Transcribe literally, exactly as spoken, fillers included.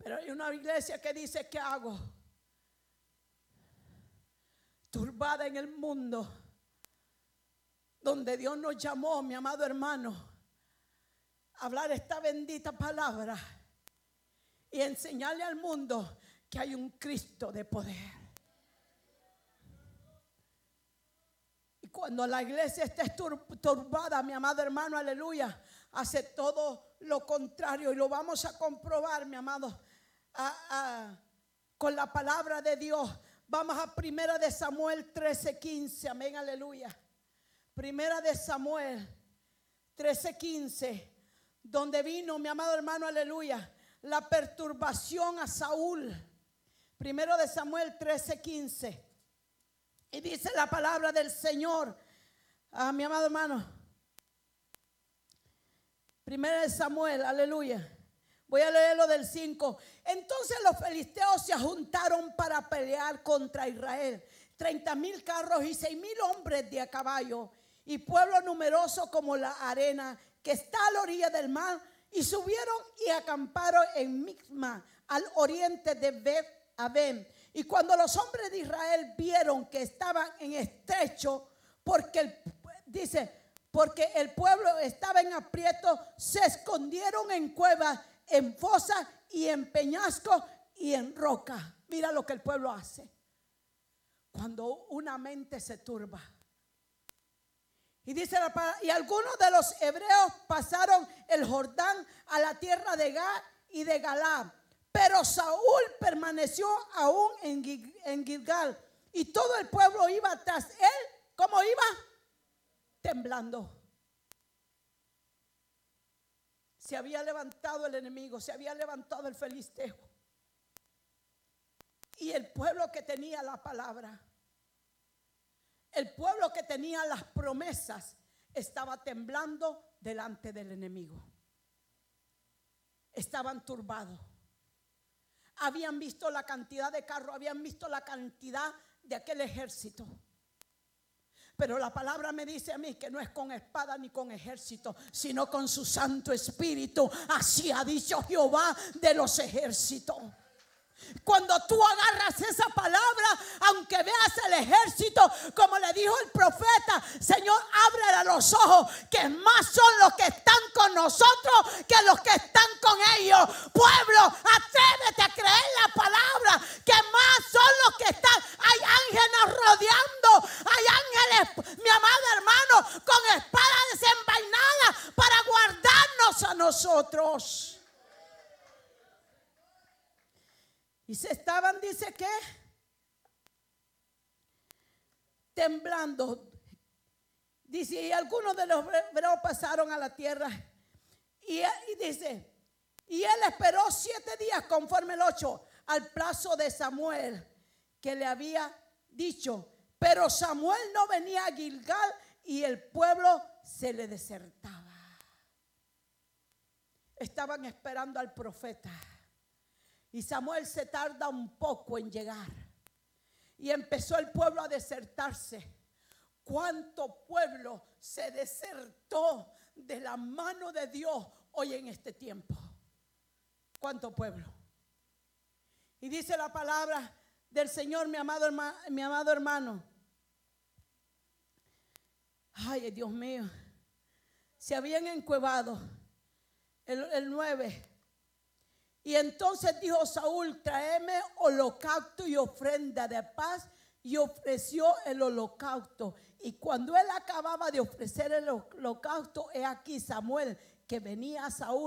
Pero hay una iglesia que dice: ¿qué hago? Turbada en el mundo, donde Dios nos llamó, mi amado hermano, a hablar esta bendita palabra y enseñarle al mundo que hay un Cristo de poder. Y cuando la iglesia esté turbada, mi amado hermano, aleluya, hace todo lo contrario. Y lo vamos a comprobar, mi amado, a, a, con la palabra de Dios. Vamos a Primera de Samuel trece quince, amén, aleluya. Primera de Samuel trece quince, donde vino, mi amado hermano, aleluya, la perturbación a Saúl. Primero de Samuel trece quince. Y dice la palabra del Señor, a mi amado hermano. Primera de Samuel, aleluya. Voy a leerlo del cinco. Entonces los filisteos se juntaron para pelear contra Israel. Treinta mil carros y seis mil hombres de a caballo. Y pueblo numeroso como la arena que está a la orilla del mar. Y subieron y acamparon en Micma, al oriente de Bet-Aven. Y cuando los hombres de Israel vieron que estaban en estrecho, porque el, dice, porque el pueblo estaba en aprieto, se escondieron en cuevas, en fosas y en peñascos y en roca. Mira lo que el pueblo hace cuando una mente se turba. Y dice la palabra, y algunos de los hebreos pasaron el Jordán a la tierra de Gad y de Galad. Pero Saúl permaneció aún en, en Gilgal. Y todo el pueblo iba tras él. ¿Cómo iba? Temblando. Se había levantado el enemigo, se había levantado el filisteo. Y el pueblo que tenía la palabra, el pueblo que tenía las promesas, estaba temblando delante del enemigo. Estaban turbados. Habían visto la cantidad de carros, habían visto la cantidad de aquel ejército. Pero la palabra me dice a mí que no es con espada ni con ejército, sino con su Santo Espíritu. Así ha dicho Jehová de los ejércitos. Cuando tú agarras esa palabra, aunque veas el ejército, como le dijo el profeta, Señor, ábrele los ojos, que más son los que están con nosotros que los que están con ellos. Pueblo, atrévete a creer la palabra, que más son los que están. Hay ángeles rodeando, hay ángeles, mi amado hermano, con espada desenvainada para guardarnos a nosotros. Y se estaban, dice que, temblando. Dice, y algunos de los hebreos pasaron a la tierra. Y, y dice, y él esperó siete días conforme el ocho, al plazo de Samuel, que le había dicho. Pero Samuel no venía a Gilgal y el pueblo se le desertaba. Estaban esperando al profeta. Y Samuel se tarda un poco en llegar. Y empezó el pueblo a desertarse. ¿Cuánto pueblo se desertó de la mano de Dios hoy en este tiempo? ¿Cuánto pueblo? Y dice la palabra del Señor, mi amado hermano, mi amado hermano. Ay, Dios mío. Se habían encuevado. El, el nueve. Y entonces dijo Saúl, tráeme holocausto y ofrenda de paz. Y ofreció el holocausto. Y cuando él acababa de ofrecer el holocausto, he aquí Samuel, que venía a Saúl